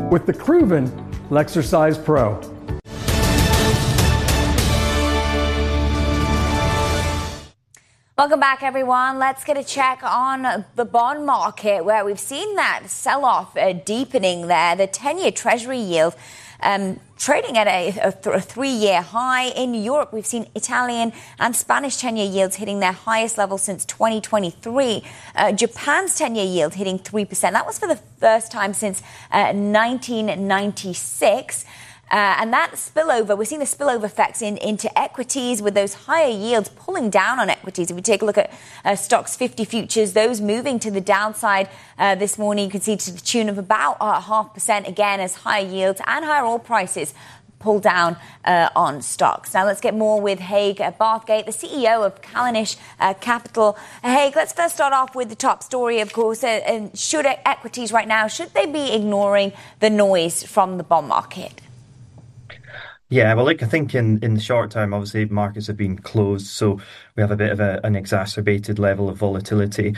with the Cruven Lexercise Pro. Welcome back, everyone. Let's get a check on the bond market, where we've seen that sell-off deepening there. The 10-year Treasury yield trading at a three-year high. In Europe, we've seen Italian and Spanish 10-year yields hitting their highest level since 2023. Japan's 10-year yield hitting 3%. That was for the first time since 1996. And that spillover, we're seeing the spillover effects into equities, with those higher yields pulling down on equities. If we take a look at stocks 50 futures, those moving to the downside this morning, you can see to the tune of about 0.5% again, as higher yields and higher oil prices pull down on stocks. Now let's get more with Haig Bathgate, the CEO of Callanish Capital. Haig, let's first start off with the top story, of course. Should equities right now, should they be ignoring the noise from the bond market? Yeah, well, look, I think in the short term, obviously, markets have been closed, so we have a bit of an exacerbated level of volatility.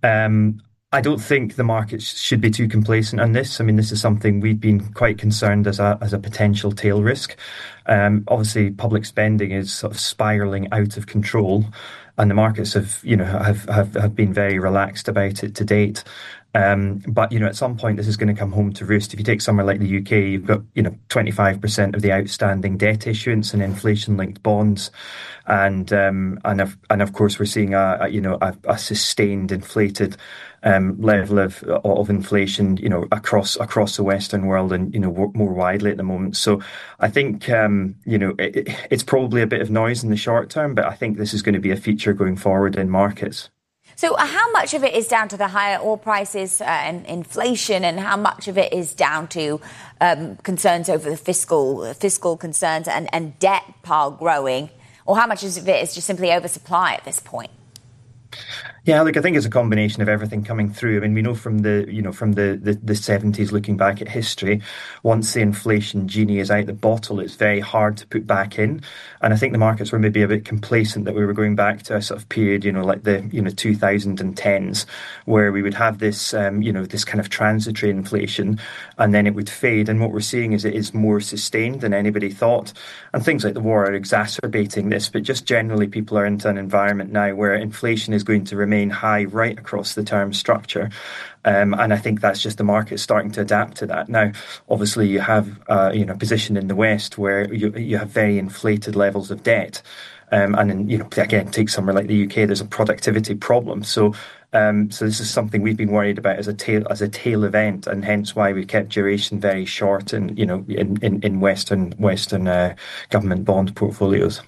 I don't think the markets should be too complacent on this. I mean, this is something we've been quite concerned as a potential tail risk. Obviously, public spending is sort of spiraling out of control, and the markets have been very relaxed about it to date. But, at some point, this is going to come home to roost. If you take somewhere like the UK, you've got, 25% of the outstanding debt issuance and inflation-linked bonds. And of course, we're seeing a sustained inflated level of inflation, across the Western world and, more widely at the moment. So I think, it's probably a bit of noise in the short term, but I think this is going to be a feature going forward in markets. So how much of it is down to the higher oil prices and inflation, and how much of it is down to concerns over the fiscal concerns and debt pile growing, or how much of it is just simply oversupply at this point? Yeah, look, I think it's a combination of everything coming through. I mean, we know from the 70s, looking back at history, once the inflation genie is out the bottle, it's very hard to put back in. And I think the markets were maybe a bit complacent that we were going back to a sort of period, like the 2010s, where we would have this, this kind of transitory inflation, and then it would fade. And what we're seeing is it is more sustained than anybody thought. And things like the war are exacerbating this, but just generally people are into an environment now where inflation is going to remain high right across the term structure. And I think that's just the market starting to adapt to that. Now, obviously, you have a position in the West where you have very inflated levels of debt. And then, again, take somewhere like the UK, there's a productivity problem. So this is something we've been worried about as a tail event, and hence why we kept duration very short in Western government bond portfolios.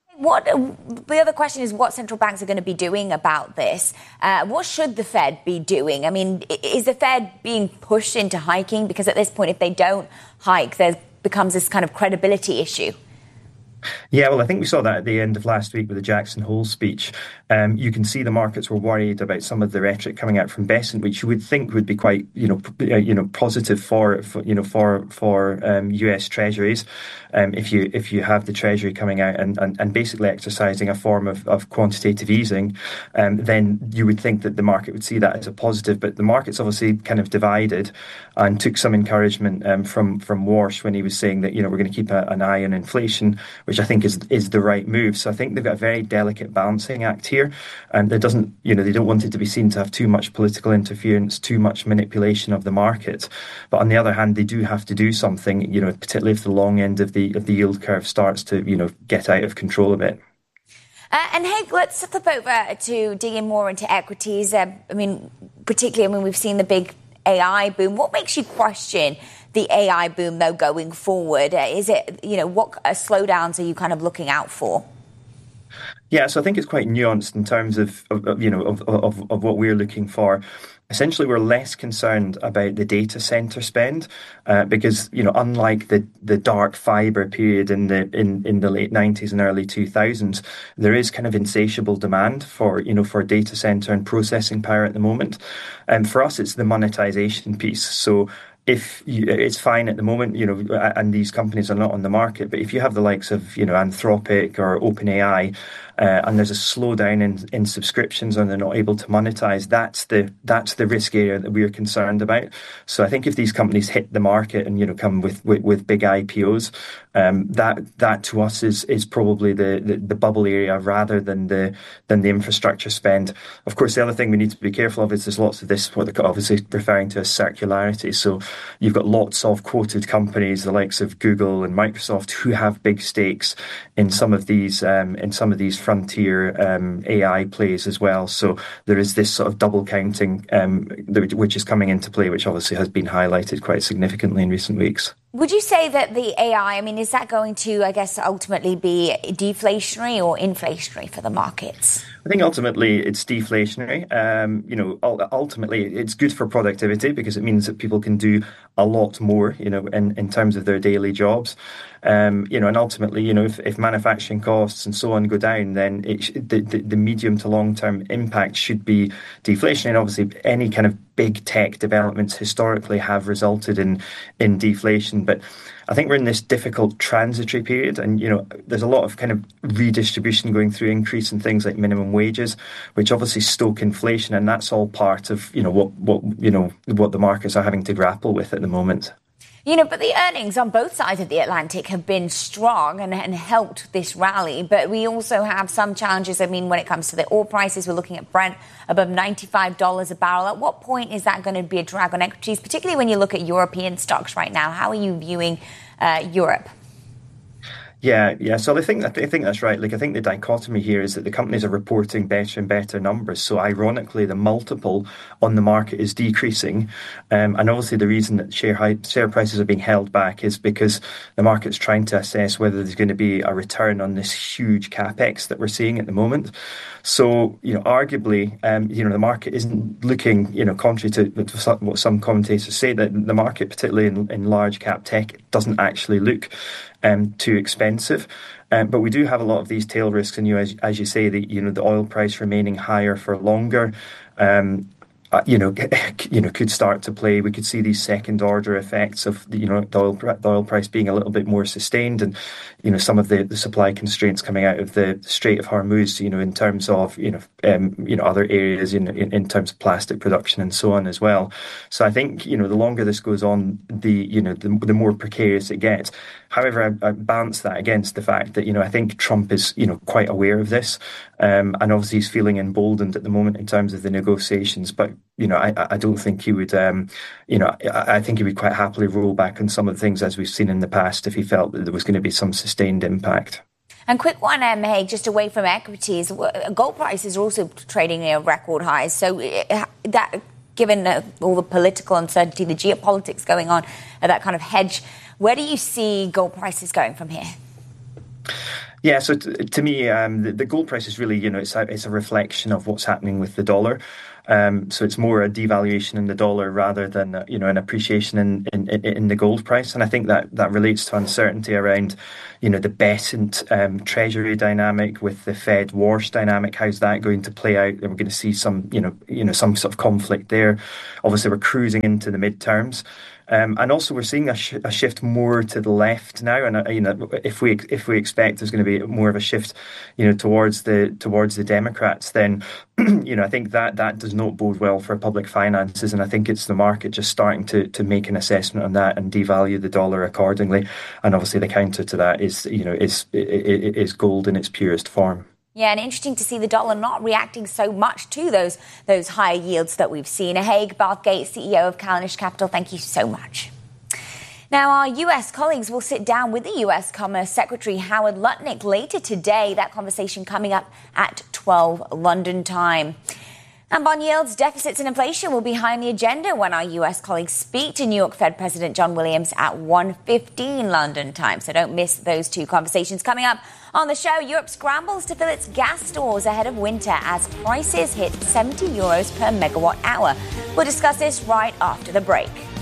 The other question is what central banks are going to be doing about this. What should the Fed be doing? I mean, is the Fed being pushed into hiking? Because at this point, if they don't hike, there becomes this kind of credibility issue. Yeah, well, I think we saw that at the end of last week with the Jackson Hole speech. You can see the markets were worried about some of the rhetoric coming out from Bessent, which you would think would be quite, positive for US Treasuries. If you have the Treasury coming out and basically exercising a form of quantitative easing, then you would think that the market would see that as a positive. But the market's obviously kind of divided and took some encouragement from Warsh when he was saying that, we're going to keep an eye on inflation, which I think is the right move. So I think they've got a very delicate balancing act here. And they don't want it to be seen to have too much political interference, too much manipulation of the market. But on the other hand, they do have to do something, particularly if the long end of the yield curve starts to, get out of control a bit. And Haig, let's flip over to digging more into equities. Particularly, we've seen the big AI boom. What makes you question the AI boom, though, going forward? Is it, what slowdowns are you kind of looking out for? Yeah, so I think it's quite nuanced in terms of what we're looking for. Essentially, we're less concerned about the data center spend because, unlike the dark fiber period in the late 90s and early 2000s, there is kind of insatiable demand for data center and processing power at the moment. And for us, it's the monetization piece. So it's fine at the moment, and these companies are not on the market, but if you have the likes of, Anthropic or OpenAI, and there's a slowdown in subscriptions and they're not able to monetize, that's the risk area that we're concerned about. So I think if these companies hit the market and, come with big IPOs, that to us is probably the bubble area rather than the infrastructure spend. Of course, the other thing we need to be careful of is there's lots of this, what they're obviously referring to as circularity. So you've got lots of quoted companies, the likes of Google and Microsoft, who have big stakes in some of these frontier AI plays as well. So there is this sort of double counting, which is coming into play, which obviously has been highlighted quite significantly in recent weeks. Would you say that the AI, is that going to, I guess, ultimately be deflationary or inflationary for the markets? I think ultimately it's deflationary. Ultimately it's good for productivity because it means that people can do a lot more, in terms of their daily jobs. And ultimately, if manufacturing costs and so on go down, then the medium to long term impact should be deflation. And obviously, any kind of big tech developments historically have resulted in deflation. But I think we're in this difficult transitory period, and there's a lot of kind of redistribution going through, increase in things like minimum wages, which obviously stoke inflation, and that's all part of what the markets are having to grapple with at the moment. But the earnings on both sides of the Atlantic have been strong and helped this rally. But we also have some challenges. When it comes to the oil prices, we're looking at Brent above $95 a barrel. At what point is that going to be a drag on equities, particularly when you look at European stocks right now? How are you viewing Europe? Yeah. So I think that's right. I think the dichotomy here is that the companies are reporting better and better numbers. So ironically, the multiple on the market is decreasing, and obviously the reason that share prices are being held back is because the market's trying to assess whether there's going to be a return on this huge capex that we're seeing at the moment. So arguably, the market isn't looking, contrary to what some commentators say, that the market, particularly in large cap tech, doesn't actually look too expensive. But we do have a lot of these tail risks, and as you say, the oil price remaining higher for longer, could start to play. We could see these second order effects of the oil price being a little bit more sustained, and some of the supply constraints coming out of the Strait of Hormuz, in terms of other areas in terms of plastic production and so on as well. So I think the longer this goes on, the more precarious it gets. However, I balance that against the fact that I think Trump is quite aware of this, and obviously he's feeling emboldened at the moment in terms of the negotiations. But I don't think he would. I think he would quite happily roll back on some of the things as we've seen in the past if he felt that there was going to be some sustained impact. And quick one, Haig, just away from equities, gold prices are also trading near record highs. So that, given all the political uncertainty, the geopolitics going on, that kind of hedge, where do you see gold prices going from here? Yeah, so to me, the gold price is really, it's a reflection of what's happening with the dollar. So it's more a devaluation in the dollar rather than an appreciation in the gold price, and I think that relates to uncertainty around the Bessent Treasury dynamic with the Fed Warsh dynamic. How's that going to play out? And we're going to see some some sort of conflict there. Obviously, we're cruising into the midterms. And also we're seeing a shift more to the left now, and if we expect there's going to be more of a shift towards the Democrats, then I think that does not bode well for public finances, and I think it's the market just starting to make an assessment on that and devalue the dollar accordingly. And obviously the counter to that is gold in its purest form. Yeah, and interesting to see the dollar not reacting so much to those higher yields that we've seen. Haig Bathgate, CEO of Callanish Capital, thank you so much. Now, our US colleagues will sit down with the US Commerce Secretary Howard Lutnick later today. That conversation coming up at 12 London time. And bond yields, deficits and inflation will be high on the agenda when our US colleagues speak to New York Fed President John Williams at 1:15 London time. So don't miss those two conversations. Coming up on the show, Europe scrambles to fill its gas stores ahead of winter as prices hit €70 per megawatt hour. We'll discuss this right after the break.